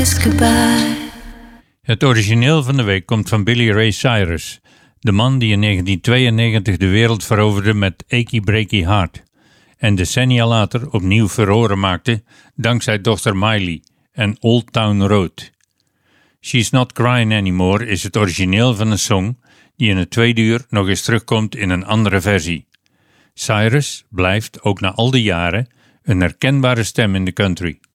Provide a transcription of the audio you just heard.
kiss goodbye. Het origineel van de week komt van Billy Ray Cyrus, de man die in 1992 de wereld veroverde met Achy Breaky Heart en decennia later opnieuw furoren maakte dankzij dochter Miley en Old Town Road. She's Not Crying Anymore is het origineel van een song die in het tweede uur nog eens terugkomt in een andere versie. Cyrus blijft ook na al die jaren een herkenbare stem in de country.